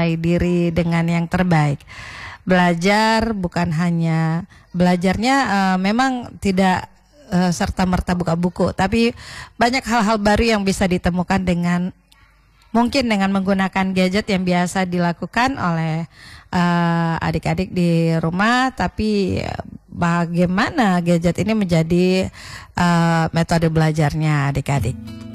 menilai diri dengan yang terbaik. Belajar bukan hanya belajarnya memang tidak serta-merta buka buku, tapi banyak hal-hal baru yang bisa ditemukan mungkin dengan menggunakan gadget yang biasa dilakukan oleh adik-adik di rumah, tapi bagaimana gadget ini menjadi metode belajarnya adik-adik.